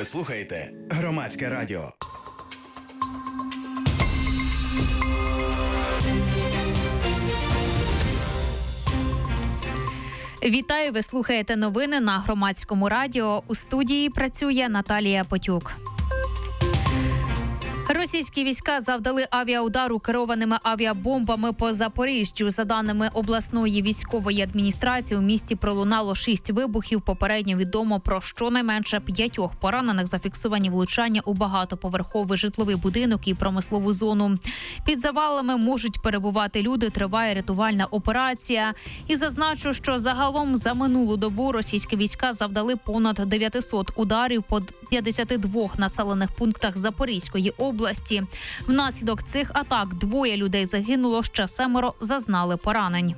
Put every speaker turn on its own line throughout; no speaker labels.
Ви слухаєте Громадське радіо.
Вітаю, ви слухаєте новини на Громадському радіо. У студії працює Наталія Потюк. Російські війська завдали авіаудару керованими авіабомбами по Запоріжжю. За даними обласної військової адміністрації, у місті пролунало 6 вибухів. Попередньо відомо про щонайменше 5 поранених. Зафіксовані влучання у багатоповерховий житловий будинок і промислову зону. Під завалами можуть перебувати люди, триває рятувальна операція. І зазначу, що загалом за минулу добу російські війська завдали понад 900 ударів по 52 населених пунктах Запорізької області. Внаслідок цих атак 2 людей загинуло, ще 7 зазнали поранень.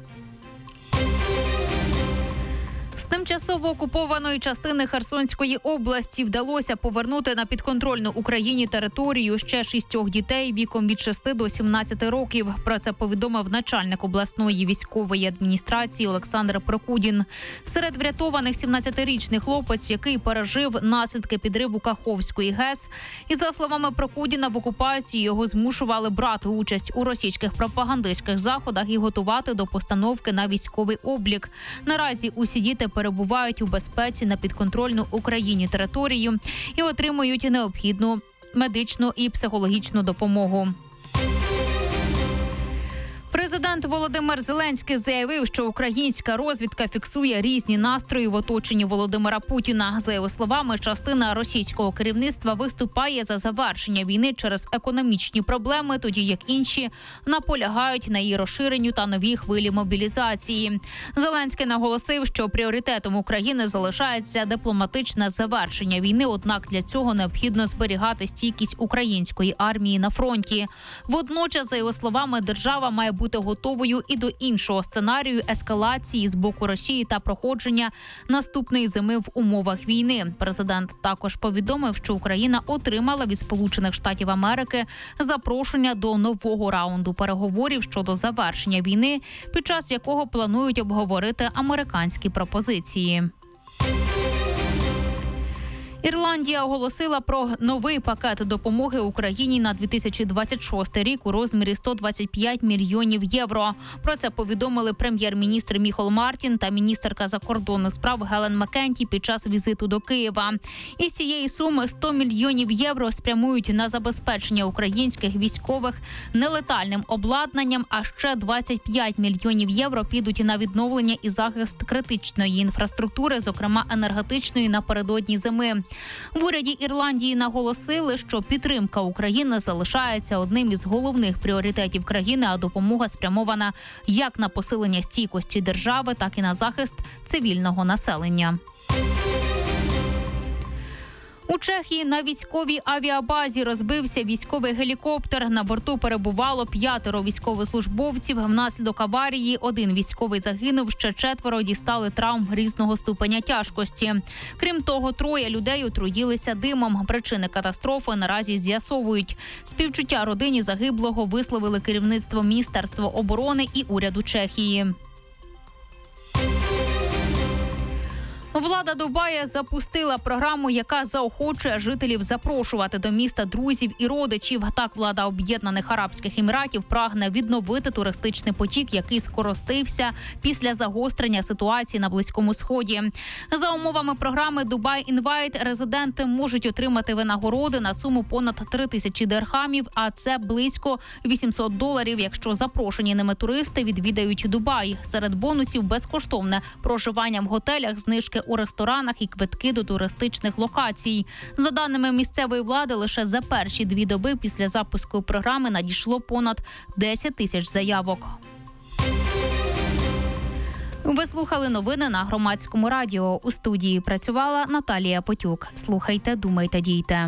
З тимчасово окупованої частини Херсонської області вдалося повернути на підконтрольну Україні територію ще 6 дітей віком від 6 до 17 років. Про це повідомив начальник обласної військової адміністрації Олександр Прокудін. Серед врятованих 17-річний хлопець, який пережив наслідки підриву Каховської ГЕС. І за словами Прокудіна, в окупації його змушували брати участь у російських пропагандистських заходах і готувати до постановки на військовий облік. Наразі усі діти перебувають у безпеці на підконтрольну Україні територію і отримують необхідну медичну і психологічну допомогу. Президент Володимир Зеленський заявив, що українська розвідка фіксує різні настрої в оточенні Володимира Путіна. За його словами, частина російського керівництва виступає за завершення війни через економічні проблеми, тоді як інші наполягають на її розширенню та новій хвилі мобілізації. Зеленський наголосив, що пріоритетом України залишається дипломатичне завершення війни, однак для цього необхідно зберігати стійкість української армії на фронті. Водночас, за його словами, держава має бути готовою і до іншого сценарію ескалації з боку Росії та проходження наступної зими в умовах війни. Президент також повідомив, що Україна отримала від Сполучених Штатів Америки запрошення до нового раунду переговорів щодо завершення війни, під час якого планують обговорити американські пропозиції. Ірландія оголосила про новий пакет допомоги Україні на 2026 рік у розмірі 125 мільйонів євро. Про це повідомили прем'єр-міністр Міхол Мартін та міністерка закордонних справ Гелен Маккенті під час візиту до Києва. Із цієї суми 100 мільйонів євро спрямують на забезпечення українських військових нелетальним обладнанням, а ще 25 мільйонів євро підуть на відновлення і захист критичної інфраструктури, зокрема енергетичної, напередодні зими. В уряді Ірландії наголосили, що підтримка України залишається одним із головних пріоритетів країни, а допомога спрямована як на посилення стійкості держави, так і на захист цивільного населення. У Чехії на військовій авіабазі розбився військовий гелікоптер. На борту перебувало 5 військовослужбовців. Внаслідок аварії 1 військовий загинув, ще 4 дістали травм різного ступеня тяжкості. Крім того, 3 людей отруїлися димом. Причини катастрофи наразі з'ясовують. Співчуття родині загиблого висловили керівництво Міністерства оборони і уряду Чехії. Влада Дубая запустила програму, яка заохочує жителів запрошувати до міста друзів і родичів. Так, влада Об'єднаних Арабських Еміратів прагне відновити туристичний потік, який скоротився після загострення ситуації на Близькому Сході. За умовами програми «Дубай Інвайт» резиденти можуть отримати винагороди на суму понад 3000 дирхамів, а це близько $800, якщо запрошені ними туристи відвідають Дубай. Серед бонусів безкоштовне проживання в готелях, знижки у ресторанах і квитки до туристичних локацій. За даними місцевої влади, лише за перші 2 доби після запуску програми надійшло понад 10 тисяч заявок. Ви слухали новини на Громадському радіо. У студії працювала Наталія Потюк. Слухайте, думайте, дійте.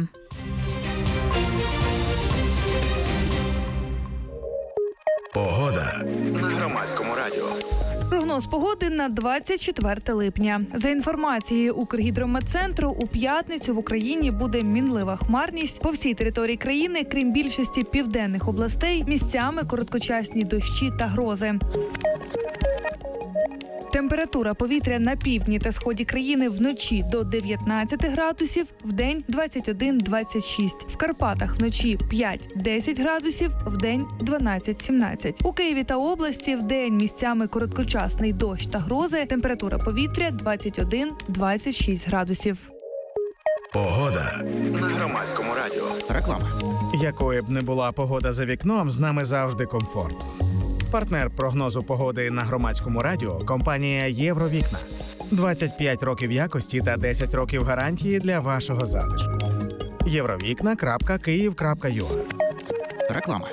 Погода на Громадському радіо.
Прогноз погоди на 24 липня. За інформацією Укргідрометцентру, у п'ятницю в Україні буде мінлива хмарність. По всій території країни, крім більшості південних областей, місцями короткочасні дощі та грози. Температура повітря на півдні та сході країни вночі до 19 градусів, вдень 21-26. В Карпатах вночі 5-10 градусів, вдень 12-17. У Києві та області вдень місцями короткочасний дощ та грози. Температура повітря 21-26 градусів.
Погода на Громадському радіо.
Реклама.
Якою б не була погода за вікном, з нами завжди комфорт. Партнер прогнозу погоди на Громадському радіо – компанія «Євровікна». 25 років якості та 10 років гарантії для вашого затишку. Євровікна.Київ.ua.
Реклама.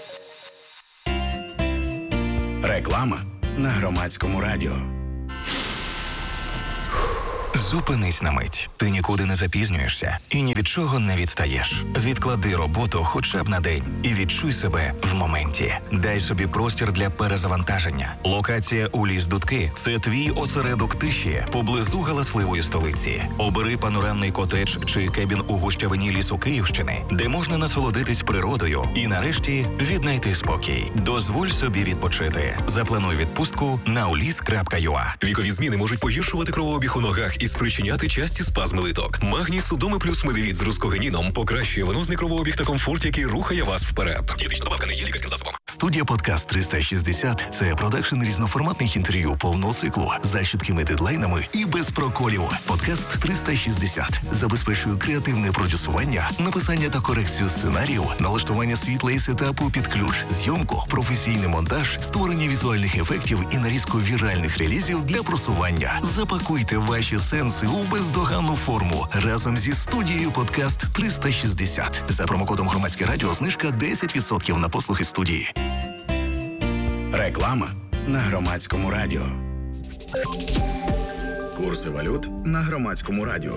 Реклама на Громадському радіо.
Зупинись на мить. Ти нікуди не запізнюєшся і ні від чого не відстаєш. Відклади роботу хоча б на день і відчуй себе в моменті. Дай собі простір для перезавантаження. Локація у Ліс-Дудки – це твій осередок тиші поблизу галасливої столиці. Обери панорамний котедж чи кебін у гущавині лісу Київщини, де можна насолодитись природою і нарешті віднайти спокій. Дозволь собі відпочити. Заплануй відпустку на ulis.ua.
Вікові зміни можуть погіршувати кровообіг у ногах і спричиняти часті спазми литок. Магній Судоми плюс медивіт з рускогенідом покращує венозний кровообіг та комфорт, який рухає вас вперед. Дієтична добавка не є лікарським засобом.
Студія «Подкаст 360» – це продакшн різноформатних інтерв'ю повного циклу з чіткими дедлайнами і без проколів. «Подкаст 360» забезпечує креативне продюсування, написання та корекцію сценарію, налаштування світла і сетапу під ключ, зйомку, професійний монтаж, створення візуальних ефектів і нарізку віральних релізів для просування. Запакуйте ваші сенси у бездоганну форму разом зі студією «Подкаст 360». За промокодом «Громадське радіо» знижка 10% на послуги студії.
Реклама на Громадському радіо. Курси валют на Громадському радіо.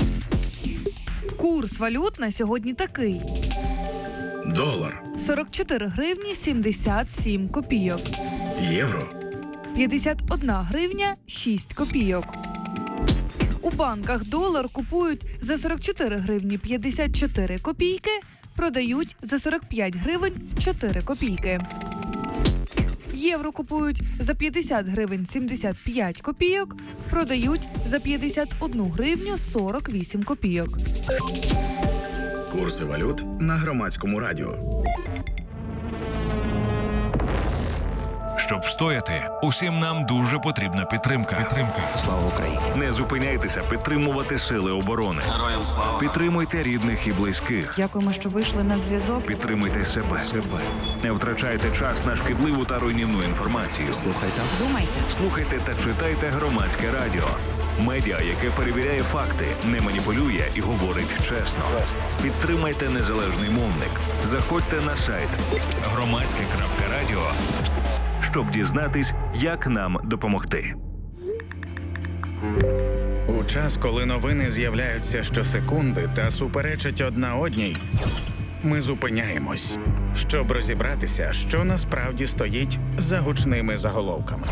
Курс валют на сьогодні такий.
Долар,
44 гривні 77 копійок.
євро,
51 гривня 6 копійок. У банках долар купують за 44 гривні 54 копійки, продають за 45 гривень 4 копійки. Євро купують за 50 гривень 75 копійок, продають за 51 гривню 48 копійок.
курси валют на Громадському радіо.
Щоб встояти, усім нам дуже потрібна підтримка.
Слава Україні.
Не зупиняйтеся підтримувати сили оборони.
Героям слава.
Підтримуйте рідних і близьких.
Дякуємо, що вийшли на зв'язок.
Підтримуйте себе. Не втрачайте час на шкідливу та руйнівну інформацію. Слухайте та читайте Громадське радіо. Медіа, яке перевіряє факти, не маніпулює і говорить чесно. Підтримайте незалежний мовник. Заходьте на сайт громадське.радіо, щоб дізнатись, як нам допомогти.
У час, коли новини з'являються щосекунди та суперечать одна одній, ми зупиняємось, щоб розібратися, що насправді стоїть за гучними заголовками.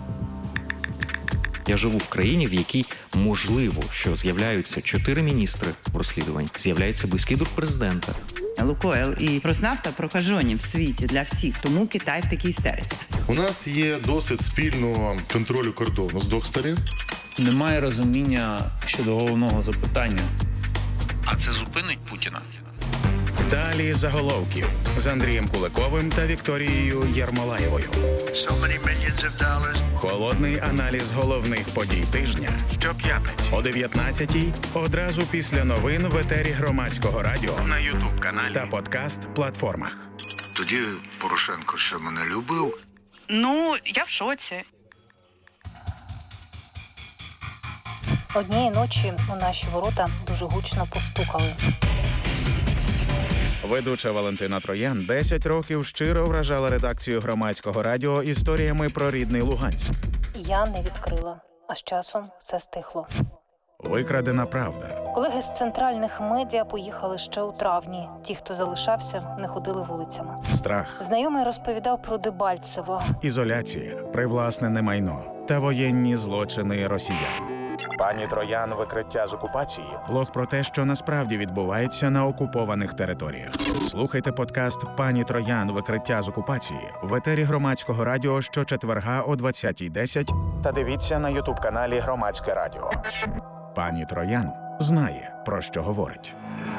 Я живу в країні, в якій можливо, що з'являються 4 міністри в розслідуванні, з'являється близький друг президента.
Лукойл і Роснафта прокажені в світі для всіх, тому Китай в такій істериці.
У нас є досвід спільного контролю кордону з двох сторін.
Немає розуміння щодо головного запитання.
А це зупинить Путіна?
Далі заголовків з Андрієм Куликовим та Вікторією Єрмолаєвою. Холодний аналіз головних подій тижня щоп'ятниці о 19-й, одразу після новин в етері Громадського радіо на YouTube-каналі та подкаст-платформах.
Тоді Порошенко ще мене любив.
Ну, я в шоці.
Однієї ночі у наші ворота дуже гучно постукали.
Ведуча Валентина Троян 10 років щиро вражала редакцію Громадського радіо історіями про рідний Луганськ.
Я не відкрила, а з часом все стихло.
Викрадена правда.
Колеги з центральних медіа поїхали ще у травні. Ті, хто залишався, не ходили вулицями.
Страх.
Знайомий розповідав про Дебальцево.
Ізоляція, привласнене майно та воєнні злочини росіян. Пані Троян «Викриття з окупації» – блог про те, що насправді відбувається на окупованих територіях. Слухайте подкаст «Пані Троян. Викриття з окупації» в етері Громадського радіо щочетверга о 20:10 та дивіться на ютуб-каналі Громадське радіо. Пані Троян знає, про що говорить.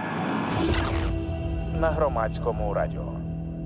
На Громадському радіо.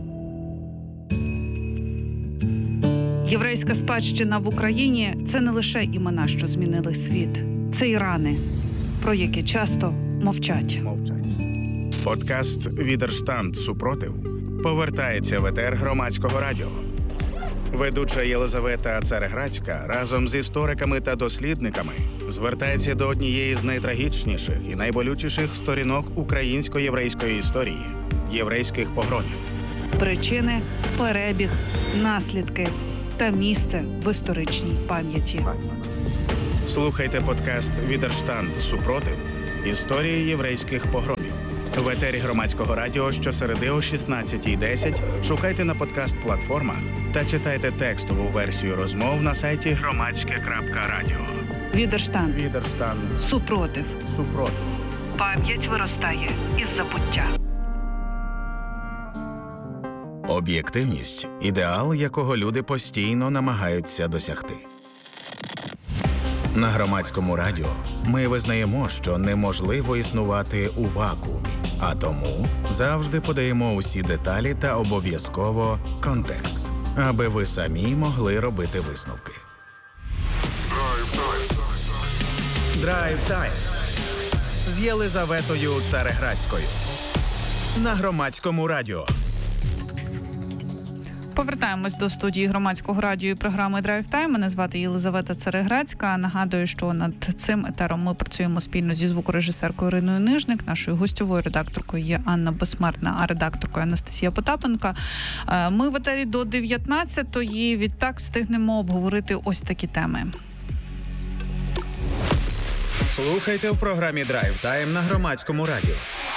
Єврейська спадщина в Україні – це не лише імена, що змінили світ. Це і рани, про які часто мовчать.
Подкаст «Відерштанд. Супротив» повертається в етер Громадського радіо. Ведуча Єлизавета Цареградська разом з істориками та дослідниками звертається до однієї з найтрагічніших і найболючіших сторінок українсько-єврейської історії – єврейських погромів.
Причини, перебіг, наслідки та місце в історичній пам'яті.
Слухайте подкаст «Відерштанд. Супротив. Історії єврейських погромів» в етері Громадського радіо щосереди о 16:10. Шукайте на подкаст-платформах та читайте текстову версію розмов на сайті громадське.радіо.
Відерштанд.
Супротив.
Пам'ять виростає із забуття.
Об'єктивність – ідеал, якого люди постійно намагаються досягти. На Громадському радіо ми визнаємо, що неможливо існувати у вакуумі, а тому завжди подаємо усі деталі та обов'язково контекст, аби ви самі могли робити висновки. Драйв-тайм з Єлизаветою Цареградською на Громадському радіо.
Повертаємось до студії Громадського радіо і програми «Драйв Тайм». Мене звати Єлизавета Цареградська. Нагадую, що над цим етером ми працюємо спільно зі звукорежисеркою Іриною Нижник, нашою гостьовою редакторкою є Анна Безсмертна, а редакторкою Анастасія Потапенко. Ми в етері до 19-ї, відтак встигнемо обговорити ось такі теми.
Слухайте в програмі «Драйв Тайм» на Громадському радіо.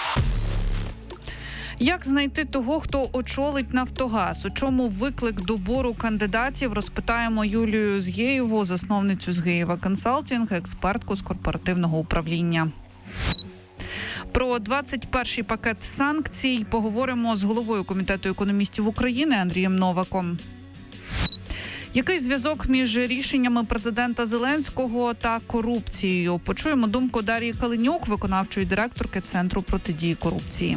Як знайти того, хто очолить «Нафтогаз»? У чому виклик добору кандидатів? Розпитаємо Юлію Згєєву, засновницю Згєєва Консалтінг, експертку з корпоративного управління. Про 21-й пакет санкцій поговоримо з головою Комітету економістів України Андрієм Новаком. Який зв'язок між рішеннями президента Зеленського та корупцією? Почуємо думку Дар'ї Калинюк, виконавчої директорки Центру протидії корупції.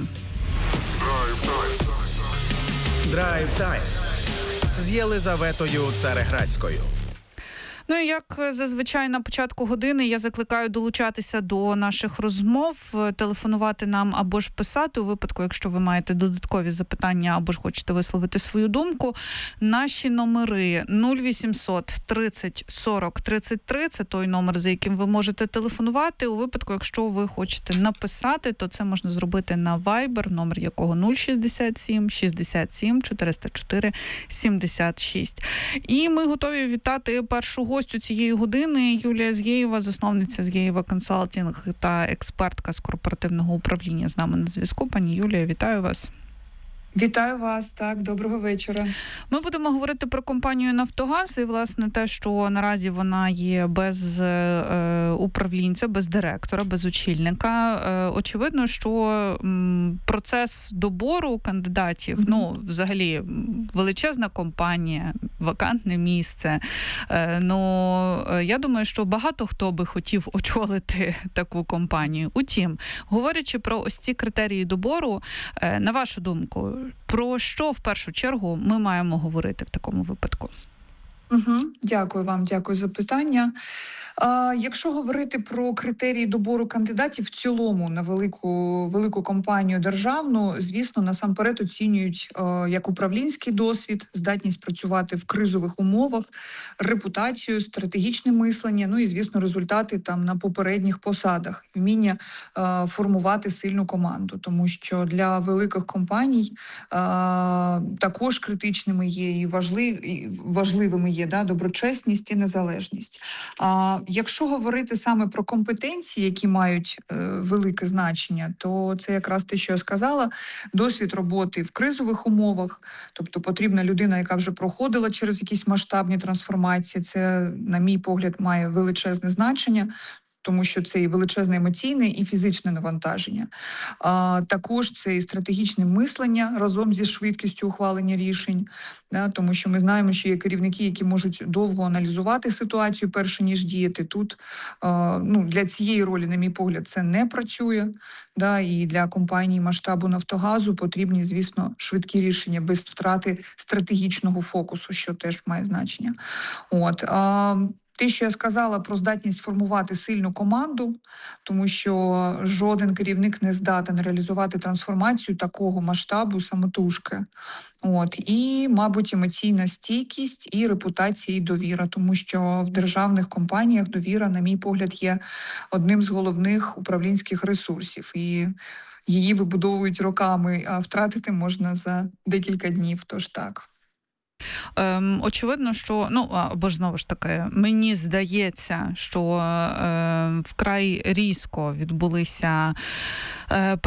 Драйв-тайм з Єлизаветою Цареградською.
Ну і як зазвичай на початку години я закликаю долучатися до наших розмов, телефонувати нам або ж писати у випадку, якщо ви маєте додаткові запитання або ж хочете висловити свою думку. Наші номери 0800 30 40 33, це той номер, за яким ви можете телефонувати. У випадку, якщо ви хочете написати, то це можна зробити на Viber, номер якого 067 67 404 76. І ми готові вітати першу гостю цієї години. Юлія Згєєва, засновниця Згєєва Консалтінг та експертка з корпоративного управління з нами на зв'язку. Пані Юлія, вітаю вас.
Вітаю вас, так, доброго вечора.
Ми будемо говорити про компанію «Нафтогаз» і, власне, те, що наразі вона є без управлінця, без директора, без очільника. Очевидно, що процес добору кандидатів, взагалі, величезна компанія, вакантне місце. Я думаю, що багато хто би хотів очолити таку компанію. Утім, говорячи про ось ці критерії добору, на вашу думку, про що в першу чергу ми маємо говорити в такому випадку?
Дякую вам, дякую за питання. Якщо говорити про критерії добору кандидатів в цілому на велику компанію державну, звісно, насамперед оцінюють як управлінський досвід, здатність працювати в кризових умовах, репутацію, стратегічне мислення, і, звісно, результати там на попередніх посадах, вміння формувати сильну команду, тому що для великих компаній також критичними є і важливими є доброчесність і незалежність. Якщо говорити саме про компетенції, які мають велике значення, то це якраз те, що я сказала, досвід роботи в кризових умовах, тобто потрібна людина, яка вже проходила через якісь масштабні трансформації, це, на мій погляд, має величезне значення. тому що це і величезне емоційне, і фізичне навантаження. Також це і стратегічне мислення разом зі швидкістю ухвалення рішень, тому що ми знаємо, що є керівники, які можуть довго аналізувати ситуацію, перше ніж діяти. Тут для цієї ролі, на мій погляд, це не працює. І для компанії масштабу Нафтогазу потрібні, звісно, швидкі рішення без втрати стратегічного фокусу, що теж має значення. Те, що я сказала про здатність формувати сильну команду, тому що жоден керівник не здатен реалізувати трансформацію такого масштабу самотужки. І, мабуть, емоційна стійкість і репутація, і довіра, тому що в державних компаніях довіра, на мій погляд, є одним з головних управлінських ресурсів. І її вибудовують роками, а втратити можна за декілька днів, тож так.
Очевидно, що, або ж знову ж таки, мені здається, що вкрай різко відбулися